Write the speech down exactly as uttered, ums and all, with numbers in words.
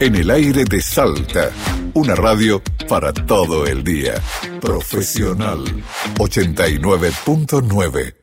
En el aire de Salta, una radio para todo el día. Profesional ochenta y nueve punto nueve.